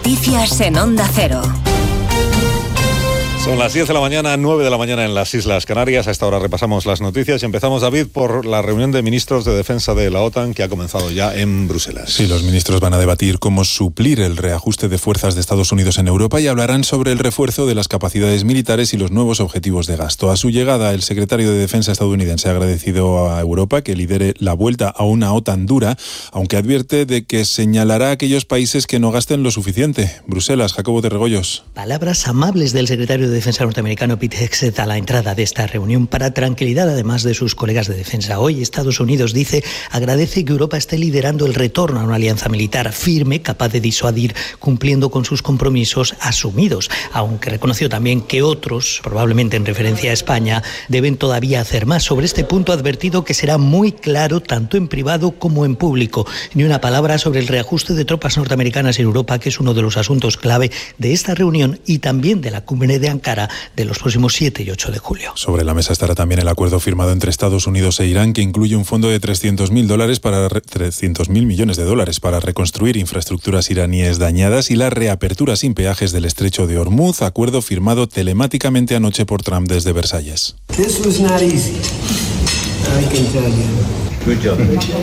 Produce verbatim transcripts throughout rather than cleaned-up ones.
Noticias en Onda Cero. Son las diez de la mañana, nueve de la mañana en las Islas Canarias. A esta hora repasamos las noticias y empezamos, David, por la reunión de ministros de defensa de la OTAN que ha comenzado ya en Bruselas. Sí, los ministros van a debatir cómo suplir el reajuste de fuerzas de Estados Unidos en Europa y hablarán sobre el refuerzo de las capacidades militares y los nuevos objetivos de gasto. A su llegada, el secretario de Defensa estadounidense ha agradecido a Europa que lidere la vuelta a una OTAN dura, aunque advierte de que señalará a aquellos países que no gasten lo suficiente. Bruselas, Jacobo de Regoyos. Palabras amables del secretario de Defensa norteamericano Pete Hegseth a la entrada de esta reunión para tranquilidad además de sus colegas de defensa. Hoy Estados Unidos dice agradece que Europa esté liderando el retorno a una alianza militar firme, capaz de disuadir, cumpliendo con sus compromisos asumidos, aunque reconoció también que otros, probablemente en referencia a España, deben todavía hacer más. Sobre este punto ha advertido que será muy claro tanto en privado como en público. Ni una palabra sobre el reajuste de tropas norteamericanas en Europa, que es uno de los asuntos clave de esta reunión y también de la cumbre de Ankara de los próximos siete y ocho de julio. Sobre la mesa estará también el acuerdo firmado entre Estados Unidos e Irán, que incluye un fondo de trescientos mil dólares para trescientos mil millones de dólares para reconstruir infraestructuras iraníes dañadas y la reapertura sin peajes del estrecho de Hormuz, acuerdo firmado telemáticamente anoche por Trump desde Versalles. This was not easy. I can tell you. Good job.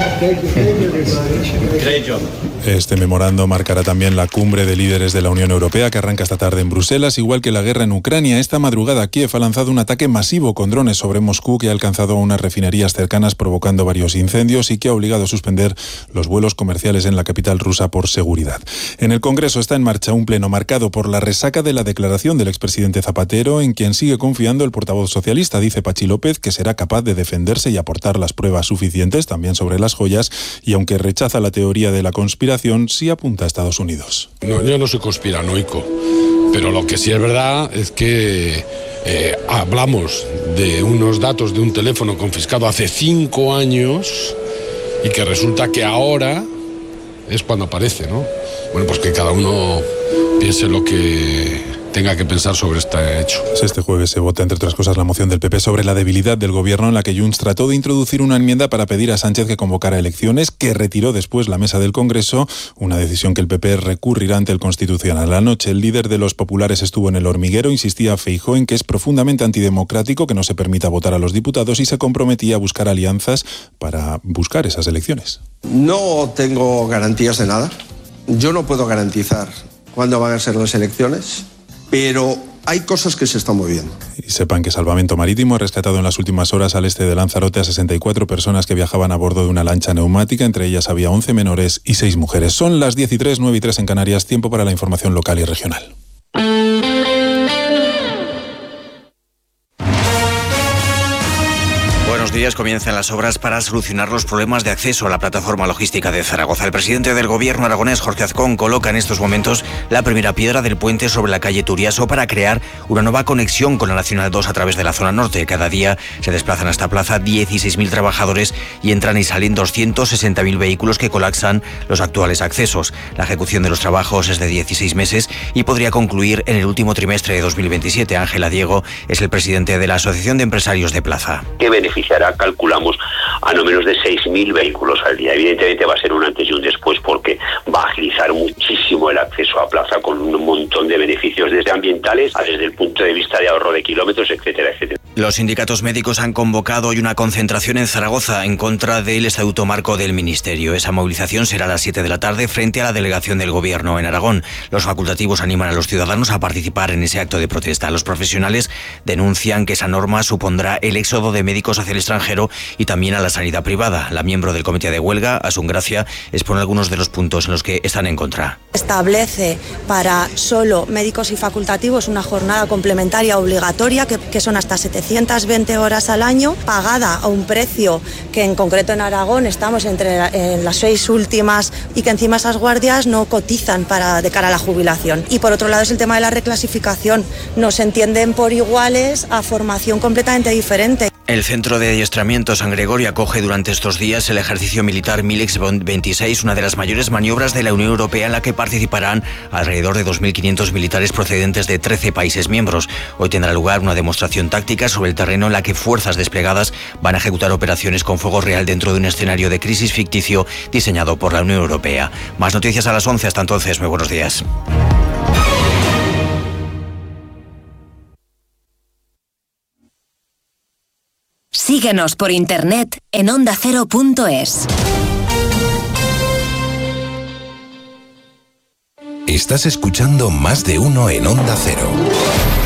Great job. Este memorando marcará también la cumbre de líderes de la Unión Europea que arranca esta tarde en Bruselas, igual que la guerra en Ucrania. Esta madrugada Kiev ha lanzado un ataque masivo con drones sobre Moscú que ha alcanzado a unas refinerías cercanas, provocando varios incendios y que ha obligado a suspender los vuelos comerciales en la capital rusa por seguridad. En el Congreso está en marcha un pleno marcado por la resaca de la declaración del expresidente Zapatero, en quien sigue confiando el portavoz socialista. Dice Pachi López que será capaz de defenderse y aportar las pruebas suficientes también sobre las joyas, y aunque rechaza la teoría de la conspiración, sí apunta a Estados Unidos. No, yo no soy conspiranoico, pero lo que sí es verdad es que eh, hablamos de unos datos de un teléfono confiscado hace cinco años y que resulta que ahora es cuando aparece, ¿no? Bueno, pues que cada uno piense lo que tenga que pensar sobre este hecho. Este jueves se vota, entre otras cosas, la moción del P P sobre la debilidad del gobierno, en la que Junts trató de introducir una enmienda para pedir a Sánchez que convocara elecciones, que retiró después la mesa del Congreso, una decisión que el P P recurrirá ante el Constitucional. Anoche el líder de los populares estuvo en El Hormiguero, insistía Feijóo en que es profundamente antidemocrático que no se permita votar a los diputados y se comprometía a buscar alianzas para buscar esas elecciones. No tengo garantías de nada. Yo no puedo garantizar cuándo van a ser las elecciones, pero hay cosas que se están moviendo. Y sepan que Salvamento Marítimo ha rescatado en las últimas horas al este de Lanzarote a sesenta y cuatro personas que viajaban a bordo de una lancha neumática. Entre ellas había once menores y seis mujeres. Son las diez y tres, nueve y tres en Canarias. Tiempo para la información local y regional. Buenos días. Comienzan las obras para solucionar los problemas de acceso a la plataforma logística de Zaragoza. El presidente del gobierno aragonés, Jorge Azcón, coloca en estos momentos la primera piedra del puente sobre la calle Turiaso para crear una nueva conexión con la Nacional dos a través de la zona norte. Cada día se desplazan a esta plaza dieciséis mil trabajadores y entran y salen doscientos sesenta mil vehículos que colapsan los actuales accesos. La ejecución de los trabajos es de dieciséis meses y podría concluir en el último trimestre de dos mil veintisiete. Ángela Diego es el presidente de la Asociación de Empresarios de Plaza. ¿Qué beneficiará? Calculamos a no menos de seis mil vehículos al día. Evidentemente va a ser un antes y un después porque va a agilizar muchísimo el acceso a plaza con un montón de beneficios desde ambientales a desde el punto de vista de ahorro de kilómetros, etcétera, etcétera. Los sindicatos médicos han convocado hoy una concentración en Zaragoza en contra del Estatuto Marco del Ministerio. Esa movilización será a las siete de la tarde frente a la delegación del Gobierno en Aragón. Los facultativos animan a los ciudadanos a participar en ese acto de protesta. Los profesionales denuncian que esa norma supondrá el éxodo de médicos hacia el extranjero y también a la sanidad privada. La miembro del comité de huelga, Asun Gracia, expone algunos de los puntos en los que están en contra. Establece para solo médicos y facultativos una jornada complementaria obligatoria que, que son hasta setecientas veinte horas al año, pagada a un precio que en concreto en Aragón estamos entre en las seis últimas y que encima esas guardias no cotizan para de cara a la jubilación. Y por otro lado es el tema de la reclasificación. No se entienden por iguales a formación completamente diferente. El Centro de Adiestramiento San Gregorio acoge durante estos días el ejercicio militar Milex veintiséis, una de las mayores maniobras de la Unión Europea en la que participarán alrededor de dos mil quinientos militares procedentes de trece países miembros. Hoy tendrá lugar una demostración táctica sobre el terreno en la que fuerzas desplegadas van a ejecutar operaciones con fuego real dentro de un escenario de crisis ficticio diseñado por la Unión Europea. Más noticias a las once. Hasta entonces, muy buenos días. Síguenos por internet en onda cero punto es. Estás escuchando Más de Uno en Onda Cero.